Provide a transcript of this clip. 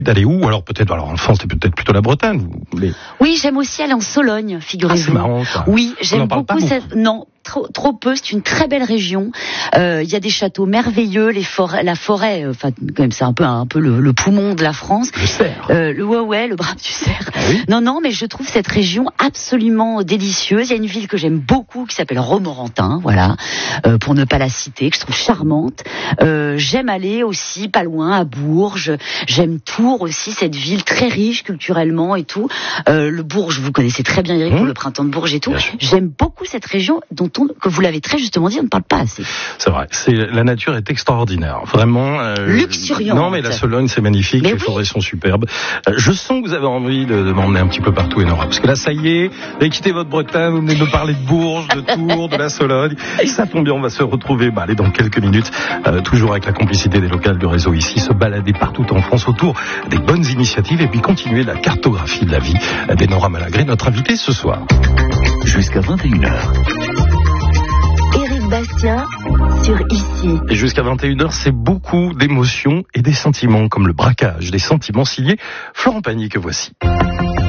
d'aller où? Alors peut-être, en France, c'est peut-être plutôt la Bretagne. Oui, j'aime aussi aller en Sologne, figurez-vous. Ah, c'est marrant, ça. Oui, j'aime beaucoup cette... Non. Trop peu, c'est une très belle région. Il y a des châteaux merveilleux, la forêt, enfin quand même c'est un peu le poumon de la France. Le cerf. Le brame du cerf. Ah oui. Non, mais je trouve cette région absolument délicieuse. Il y a une ville que j'aime beaucoup qui s'appelle Romorantin, voilà, pour ne pas la citer, que je trouve charmante. J'aime aller aussi pas loin à Bourges. J'aime Tours aussi, cette ville très riche culturellement et tout. Le Bourges, vous connaissez très bien Eric pour le printemps de Bourges et tout. J'aime beaucoup cette région que vous l'avez très justement dit, on ne parle pas assez. C'est vrai, la nature est extraordinaire, vraiment. Luxuriante. Non, mais la Sologne, c'est magnifique, les forêts sont superbes. Je sens que vous avez envie de m'emmener un petit peu partout, Enora, parce que là, ça y est, vous avez quitté votre Bretagne, vous venez de parler de Bourges, de Tours, de la Sologne. Ça tombe bien, on va se retrouver dans quelques minutes, toujours avec la complicité des locales du réseau ici, se balader partout en France autour des bonnes initiatives et puis continuer la cartographie de la vie d'Enora Malagré, notre invitée ce soir. Jusqu'à 21h. Bastien sur Ici. Et jusqu'à 21h, c'est beaucoup d'émotions et des sentiments, comme le braquage des sentiments signés Florent Pagny que voici.